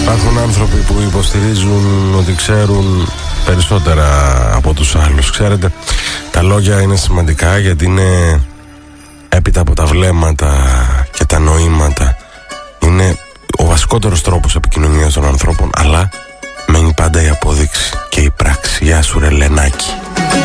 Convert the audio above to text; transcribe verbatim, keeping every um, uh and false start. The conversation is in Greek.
Υπάρχουν άνθρωποι που υποστηρίζουν ότι ξέρουν περισσότερα από τους άλλους. Ξέρετε, τα λόγια είναι σημαντικά γιατί είναι έπειτα από τα βλέμματα και τα νοήματα. Είναι ο βασικότερος τρόπος επικοινωνίας των ανθρώπων, αλλά μένει πάντα η απόδειξη και η πράξη. Γεια σου ρε Λενάκη.